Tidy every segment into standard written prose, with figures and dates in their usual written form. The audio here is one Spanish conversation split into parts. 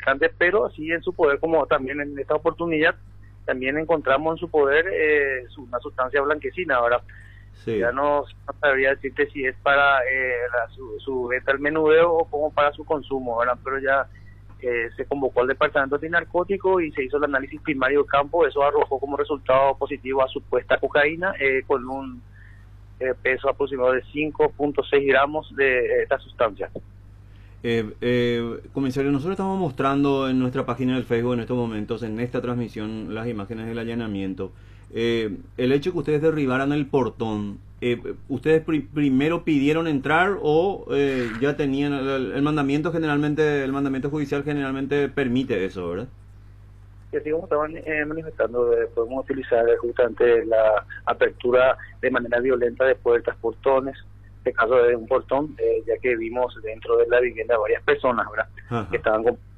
traficante, pero sí en su poder, como también en esta oportunidad, también encontramos en su poder una sustancia blanquecina. Ahora, ya Sí. no sabría decirte si es para su venta al menudeo o como para su consumo, ¿verdad? Pero ya se convocó al departamento de narcóticos y se hizo el análisis primario de campo. Eso arrojó como resultado positivo a supuesta cocaína con un peso aproximado de 5,6 gramos de esta sustancia. Comisario, nosotros estamos mostrando en nuestra página del Facebook en estos momentos, en esta transmisión, las imágenes del allanamiento. El hecho que ustedes derribaran el portón, ¿ustedes primero pidieron entrar o ya tenían el mandamiento generalmente, el mandamiento judicial generalmente permite eso, ¿verdad? Y así como estaban manifestando, podemos utilizar justamente la apertura de manera violenta de puertas, portones, este caso de un portón, ya que vimos dentro de la vivienda varias personas, ¿verdad? Que Ajá. estaban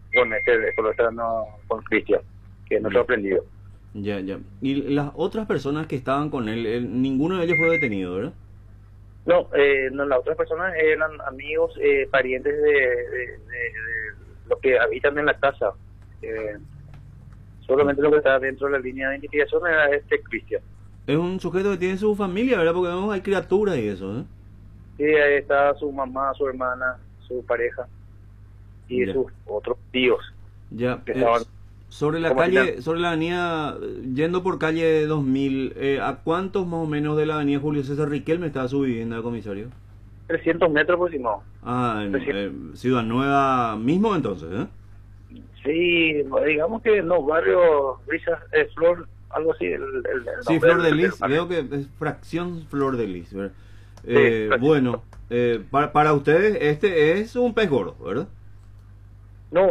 con Cristian, que no Ya, sorprendido. ya, ya. Y las otras personas que estaban con él, ninguno de ellos fue detenido, ¿verdad? No, no, las otras personas eran amigos, parientes de los que habitan en la casa. Eh, Solamente lo que está dentro de la línea de investigación era este Cristian. Es un sujeto que tiene su familia, ¿verdad? Porque vemos hay criaturas y eso, ¿eh? Y ahí está su mamá, su hermana, su pareja y Ya, sus otros tíos ya. que estaban Sobre la como final calle, sobre la avenida, yendo por calle 2000, ¿a cuántos más o menos de la avenida Julio César Riquelme está su vivienda, comisario? 300 metros aproximados. Ah, en 300. Ciudad Nueva mismo entonces, ¿eh? Sí, digamos que no, barrio Brisas, Flor, algo así, el Sí, nombre Flor de del Lis, barrio. veo que es fracción Flor de Lis, ¿verdad? Sí, Bueno, para ustedes este es un pez gordo, ¿verdad? no,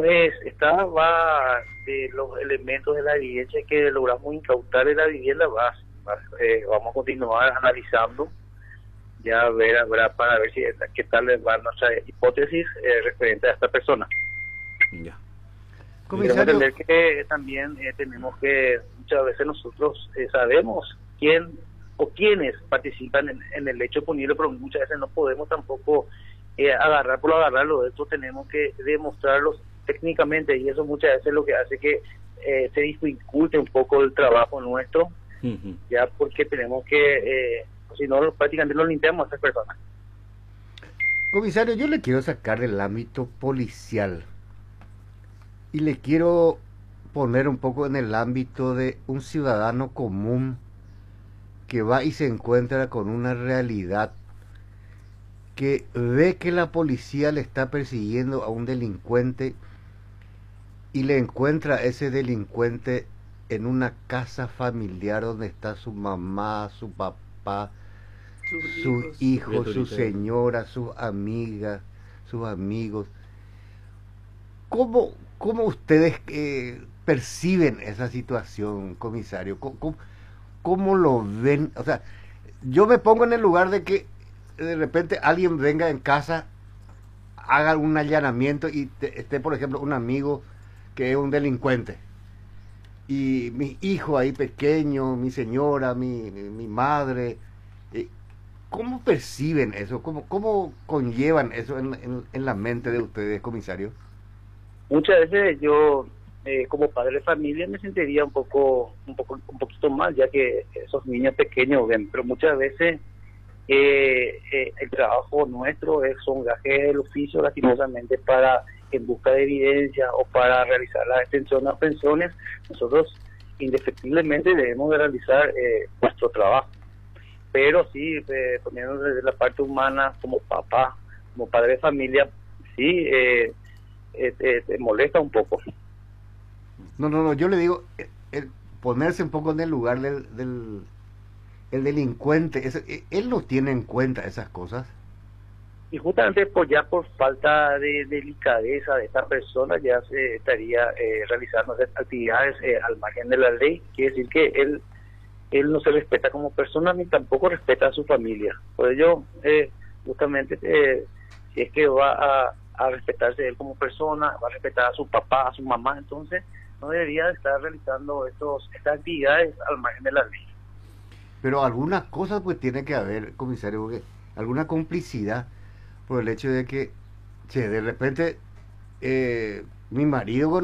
va de los elementos de la evidencia que logramos incautar en la vivienda, vamos a continuar analizando, ya para ver si qué tal les va nuestra hipótesis referente a esta persona. Ya. Debemos Comisario, entender que también tenemos que, muchas veces nosotros sabemos quién o quiénes participan en el hecho punible, pero muchas veces no podemos tampoco agarrar por agarrarlo. Esto tenemos que demostrarlo técnicamente y eso muchas veces es lo que hace que se dificulte un poco el trabajo nuestro, Ujú. ya porque tenemos que, si no, prácticamente lo limpiamos a estas personas. comisario, yo le quiero sacar del ámbito policial y le quiero poner un poco en el ámbito de un ciudadano común que va y se encuentra con una realidad, que ve que la policía le está persiguiendo a un delincuente y le encuentra a ese delincuente en una casa familiar donde está su mamá, su papá, sus sus hijos. hijos, su Criaturita. señora, sus amigas, sus amigos. ¿Cómo ustedes perciben esa situación, comisario? ¿Cómo lo ven? O sea, yo me pongo en el lugar de que de repente alguien venga en casa, haga un allanamiento y esté, por ejemplo, un amigo que es un delincuente. Y mi hijo ahí pequeño, mi señora, mi madre. eh, ¿Cómo perciben eso? ¿Cómo conllevan eso en la mente de ustedes, comisario? Muchas veces yo, como padre de familia, me sentiría un poquito mal, ya que esos niños pequeños ven, pero muchas veces el trabajo nuestro son gajes del oficio, lastimosamente, en busca de evidencia o para realizar la extensión de aprehensiones. Nosotros indefectiblemente debemos de realizar nuestro trabajo, pero sí, poniendo desde la parte humana, como papá, como padre de familia, sí, te molesta un poco. No, yo le digo, ponerse un poco en el lugar el delincuente, él no tiene en cuenta esas cosas. Y justamente por falta de delicadeza de esta persona ya se estaría realizando actividades al margen de la ley. Quiere decir que él no se respeta como persona ni tampoco respeta a su familia. Por ello, justamente, si es que va a respetarse él como persona, va a respetar a su papá, a su mamá, entonces no debería estar realizando estas actividades al margen de la ley. Pero algunas cosas pues tiene que haber, comisario, porque alguna complicidad por el hecho de que, che, de repente mi marido